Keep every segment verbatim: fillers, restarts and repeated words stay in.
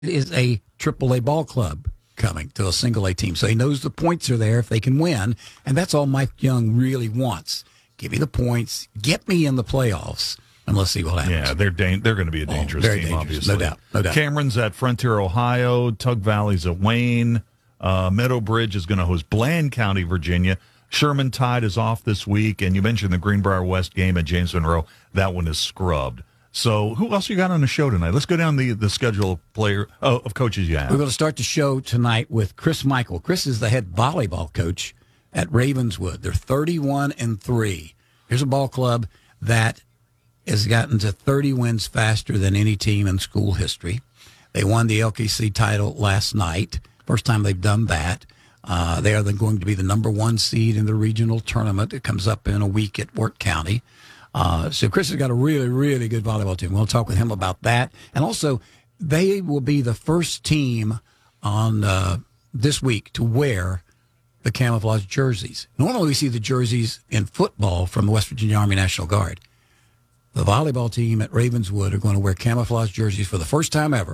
is a triple A ball club coming to a single A team. So he knows the points are there if they can win, and that's all Mike Young really wants. Give me the points, get me in the playoffs, and let's see what happens. Yeah, they're da- they're going to be a dangerous oh, very team, dangerous, obviously. no doubt, no doubt. Cameron's at Frontier, Ohio. Tug Valley's at Wayne. Uh, Meadowbridge is going to host Bland County, Virginia. Sherman Tide is off this week, and you mentioned the Greenbrier West game at James Monroe. That one is scrubbed. So who else you got on the show tonight? Let's go down the, the schedule of player oh, of coaches you have. We're going to start the show tonight with Chris Michael. Chris is the head volleyball coach at Ravenswood. They're thirty-one and three. Here's a ball club that has gotten to thirty wins faster than any team in school history. They won the L K C title last night. First time they've done that. Uh, they are then going to be the number one seed in the regional tournament. It comes up in a week at Wirt County. Uh, so Chris has got a really, really good volleyball team. We'll talk with him about that. And also, they will be the first team on uh, this week to wear the camouflage jerseys. Normally we see the jerseys in football from the West Virginia Army National Guard. The volleyball team at Ravenswood are going to wear camouflage jerseys for the first time ever.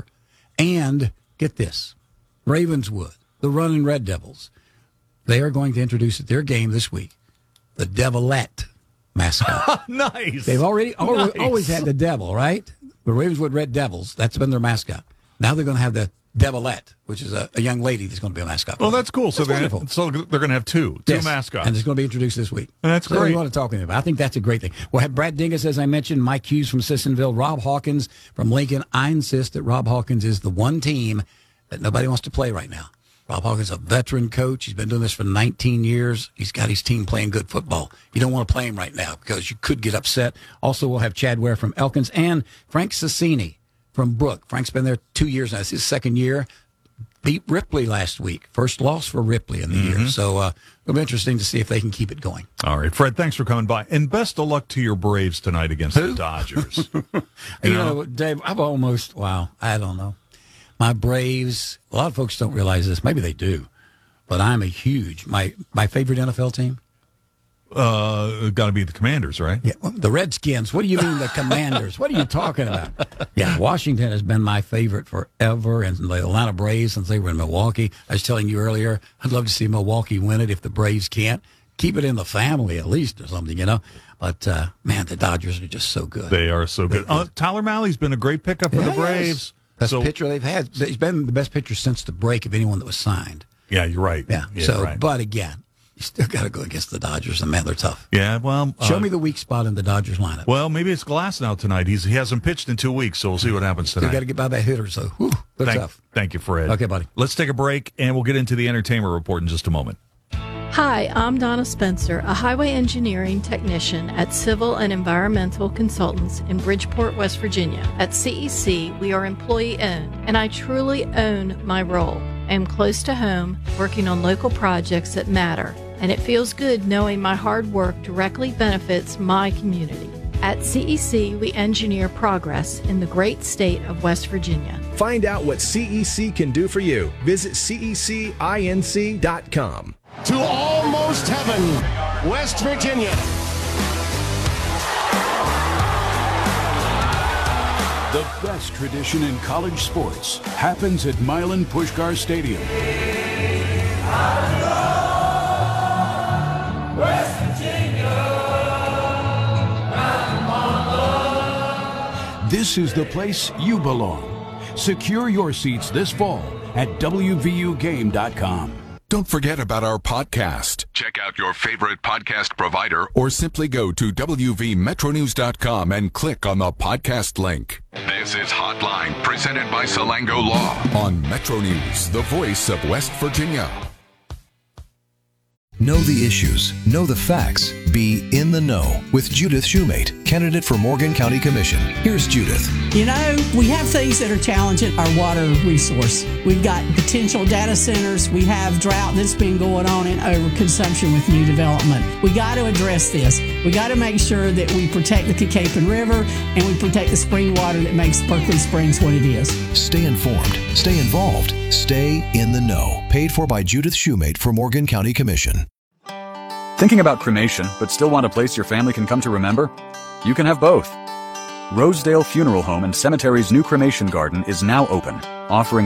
And get this, Ravenswood, the Running Red Devils, they are going to introduce at their game this week the Devilette mascot. Nice. They've already always, nice. always had the Devil, right? The Ravenswood Red Devils, that's been their mascot. Now they're going to have the Devilette, which is a, a young lady that's going to be a mascot. Well, that's cool. So that's they're, so they're going to have two, two yes. mascots. And it's going to be introduced this week. And that's so great. We want to talk to them about. I think that's a great thing. We'll have Brad Dingus, as I mentioned, Mike Hughes from Sissonville, Rob Hawkins from Lincoln. I insist that Rob Hawkins is the one team that nobody wants to play right now. Rob Hawkins is a veteran coach. He's been doing this for nineteen years. He's got his team playing good football. You don't want to play him right now because you could get upset. Also, we'll have Chad Ware from Elkins and Frank Sassini from Brook. Frank's been there two years now. It's his second year. Beat Ripley last week. First loss for Ripley in the mm-hmm. year. So uh, it'll be interesting to see if they can keep it going. All right, Fred, thanks for coming by. And best of luck to your Braves tonight against Who? the Dodgers. you you know, know, Dave, I've almost, wow, I don't know. My Braves, a lot of folks don't realize this. Maybe they do. But I'm a huge, my, my favorite N F L team? Uh, got to be the Commanders, right? Yeah, well, the Redskins. What do you mean the Commanders? What are you talking about? Yeah, Washington has been my favorite forever, and the Atlanta Braves since they were in Milwaukee. I was telling you earlier, I'd love to see Milwaukee win it if the Braves can't. Keep it in the family at least or something, you know. But, uh, man, the Dodgers are just so good. They are so good. Uh, Tyler Malley's been a great pickup for yeah, the Braves. Yes. Best so, pitcher they've had. He's been the best pitcher since the break of anyone that was signed. Yeah, you're right. Yeah. yeah so, right. but again, you still got to go against the Dodgers, and man, they're tough. Yeah, well, show uh, me the weak spot in the Dodgers lineup. Well, maybe it's Glass now tonight. He's he hasn't pitched in two weeks, so we'll see what happens tonight. Still got to get by that hitter, so whew, they're thank, tough. Thank you, Fred. Okay, buddy. Let's take a break, and we'll get into the entertainment report in just a moment. Hi, I'm Donna Spencer, a highway engineering technician at Civil and Environmental Consultants in Bridgeport, West Virginia. At C E C, we are employee-owned, and I truly own my role. I am close to home, working on local projects that matter, and it feels good knowing my hard work directly benefits my community. At C E C, we engineer progress in the great state of West Virginia. Find out what C E C can do for you. Visit C E C inc dot com. To almost heaven, West Virginia. The best tradition in college sports happens at Milan Puskar Stadium. West Virginia. This is the place you belong. Secure your seats this fall at W V U game dot com. Don't forget about our podcast. Check out your favorite podcast provider or simply go to W V metro news dot com and click on the podcast link. This is Hotline, presented by Salango Law on Metro News, the voice of West Virginia. Know the issues, know the facts, be in the know with Judith Shoemate, candidate for Morgan County Commission. Here's Judith. You know, we have things that are challenging our water resource. We've got potential data centers. We have drought that's been going on and overconsumption with new development. We got to address this. We got to make sure that we protect the Cacapon River and we protect the spring water that makes Berkeley Springs what it is. Stay informed, stay involved, stay in the know. Paid for by Judith Shoemate for Morgan County Commission. Thinking about cremation, but still want a place your family can come to remember? You can have both. Rosedale Funeral Home and Cemetery's new cremation garden is now open, offering